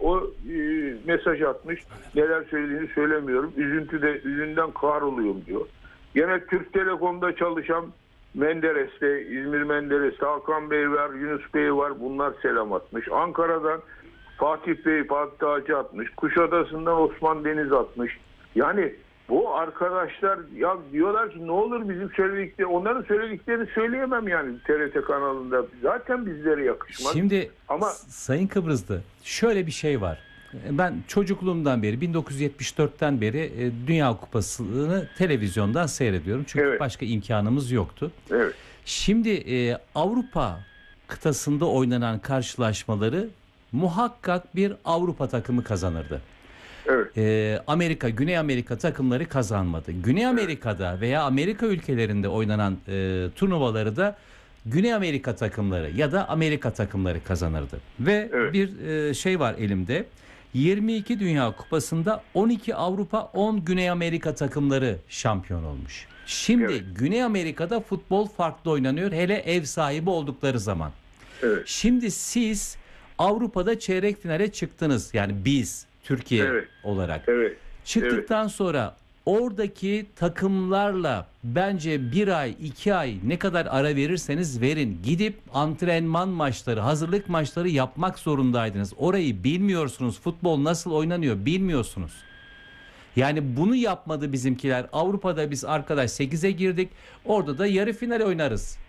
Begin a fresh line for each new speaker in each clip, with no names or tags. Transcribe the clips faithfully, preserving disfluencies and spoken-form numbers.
o e, mesaj atmış. Neler söylediğini söylemiyorum. Üzüntü de üzünden kahroluyorum diyor. Gene Türk Telekom'da çalışan Menderes'te, İzmir Menderes'te Hakan Bey var, Yunus Bey var. Bunlar selam atmış. Ankara'dan Fatih Bey, Fatih Dağcı atmış. Kuşadası'ndan Osman Deniz atmış. Yani bu arkadaşlar ya diyorlar ki ne olur bizim söyledikleri, onların söylediklerini söyleyemem yani T R T kanalında. Zaten bizlere yakışmaz.
Şimdi
ama
Sayın Kıbrıslı şöyle bir şey var. Ben çocukluğumdan beri bin dokuz yüz yetmiş dörtten beri e, Dünya Kupası'nı televizyondan seyrediyorum. Çünkü
Evet.
başka imkanımız yoktu.
Evet.
Şimdi e, Avrupa kıtasında oynanan karşılaşmaları muhakkak bir Avrupa takımı kazanırdı.
Evet.
Ee, Amerika, Güney Amerika takımları kazanmadı. Güney Amerika'da veya Amerika ülkelerinde oynanan e, turnuvaları da Güney Amerika takımları ya da Amerika takımları kazanırdı. Ve
Evet.
bir e, şey var elimde. yirmi iki Dünya Kupası'nda on iki Avrupa, on Güney Amerika takımları şampiyon olmuş. Şimdi
Evet.
Güney Amerika'da futbol farklı oynanıyor, hele ev sahibi oldukları zaman.
Evet.
Şimdi siz Avrupa'da çeyrek finale çıktınız. Yani biz Türkiye
Evet.
olarak.
Evet.
Çıktıktan sonra oradaki takımlarla bence bir ay, iki ay ne kadar ara verirseniz verin. Gidip antrenman maçları, hazırlık maçları yapmak zorundaydınız. Orayı bilmiyorsunuz. Futbol nasıl oynanıyor bilmiyorsunuz. Yani bunu yapmadı bizimkiler. Avrupa'da biz arkadaş sekize girdik. Orada da yarı final oynarız.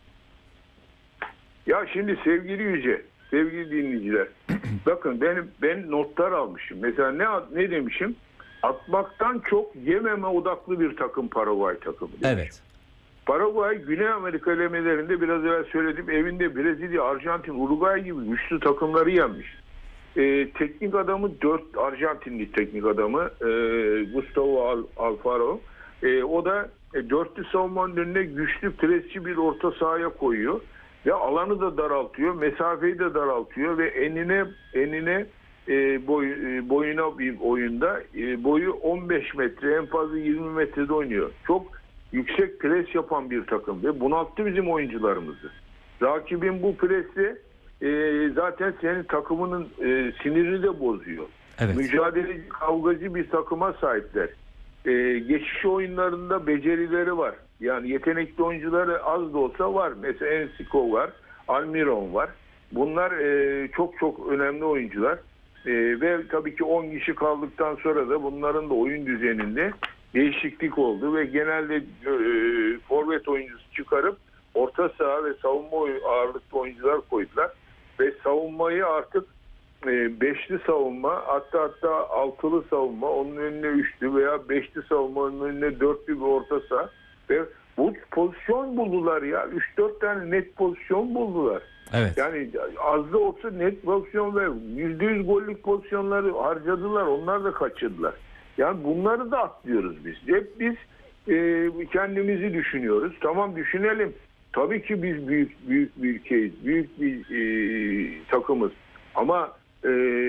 Ya şimdi sevgili Yüce, sevgili dinleyiciler, bakın benim ben notlar almışım. Mesela ne ne demişim? Atmaktan çok yememe odaklı bir takım Paraguay takımı demişim.
Evet.
Paraguay Güney Amerika elemelerinde biraz evvel söyledim, evinde Brezilya, Arjantin, Uruguay gibi güçlü takımları yenmiş. Ee, teknik adamı dört Arjantinli teknik adamı e, Gustavo Al, Alfaro. E, o da e, dörtlü savunmanın önüne güçlü presçi bir orta sahaya koyuyor. Ve alanı da daraltıyor, mesafeyi de daraltıyor ve enine enine e, boy, e, boyuna bir oyunda e, boyu on beş metre, en fazla yirmi metrede oynuyor. Çok yüksek pres yapan bir takım ve bunalttı bizim oyuncularımızı. Rakibin bu presi e, zaten senin takımının e, sinirini de bozuyor.
Evet.
Mücadeleci, kavgacı bir takıma sahipler. E, geçiş oyunlarında becerileri var. Yani yetenekli oyuncuları az da olsa var. Mesela Ensiko var, Almiron var. Bunlar e, çok çok önemli oyuncular. E, ve tabii ki on kişi kaldıktan sonra da bunların da oyun düzeninde değişiklik oldu ve genelde e, forvet oyuncusu çıkarıp orta saha ve savunma ağırlıklı oyuncular koydular. Ve savunmayı artık e, beşli savunma, hatta hatta altılı savunma, onun önüne üçlü veya beşli savunmanın önüne dörtlü bir orta saha ve bu pozisyon buldular ya. üç dört tane net pozisyon buldular.
Evet.
Yani az da olsa net pozisyon ve yüzde yüz gollük pozisyonları harcadılar. Onlar da kaçırdılar. Yani bunları da atlıyoruz biz. Hep biz e, kendimizi düşünüyoruz. Tamam, düşünelim. Tabii ki biz büyük büyük bir ülkeyiz. Büyük bir e, takımız. Ama e,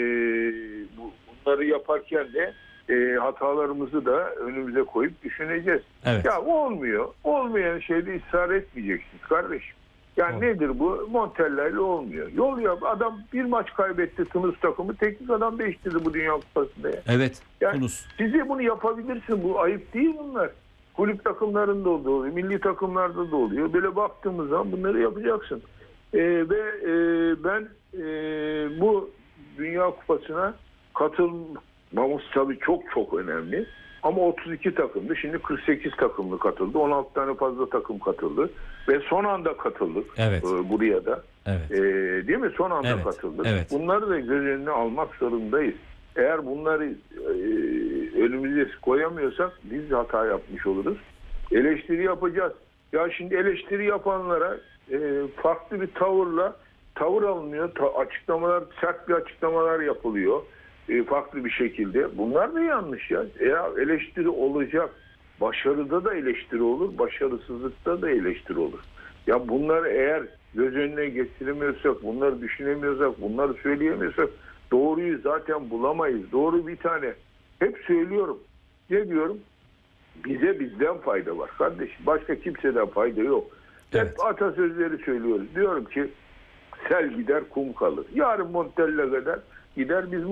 bu, bunları yaparken de e, hatalarımızı da önümüze koyup düşüneceğiz.
Evet.
Ya olmuyor. Olmayan şeyde ısrar etmeyeceksiniz kardeşim. Yani
Doğru.
nedir bu? Montella'yla olmuyor. Yol yap. Adam bir maç kaybetti, Tunus takımı. Teknik adam değiştirdi bu Dünya Kupası'nda. Ya.
Evet.
Yani
Tunus.
size bunu yapabilirsin. Bu ayıp değil bunlar. Kulüp takımlarında da oluyor. Milli takımlarda da oluyor. Böyle baktığımız zaman bunları yapacaksın. Ee, ve e, ben e, bu Dünya Kupası'na katılmamız tabii çok çok önemli. Ama otuz iki takımdı. Şimdi kırk sekiz takımlı katıldı. on altı tane fazla takım katıldı. Ve son anda katıldık
Evet.
e, buraya da.
Evet.
E, değil mi? Son anda
Evet.
katıldık.
Evet.
Bunları da göz önüne almak zorundayız. Eğer bunları e, önümüze koyamıyorsak biz de hata yapmış oluruz. Eleştiri yapacağız. Ya şimdi eleştiri yapanlara e, farklı bir tavırla tavır alınıyor. Ta, açıklamalar, sert bir açıklamalar yapılıyor. E, farklı bir şekilde. Bunlar da yanlış ya. Eğer eleştiri olacak, başarıda da eleştiri olur, başarısızlıkta da eleştiri olur. Ya bunları eğer göz önüne getiremiyorsak, bunları düşünemiyorsak, bunları söyleyemiyorsak doğruyu zaten bulamayız. Doğru bir tane. Hep söylüyorum. Ne diyorum? Bize bizden fayda var kardeşim. Başka kimseden fayda yok.
Evet.
Hep atasözleri söylüyoruz. Diyorum ki sel gider kum kalır. Yarın Montella kadar gider, biz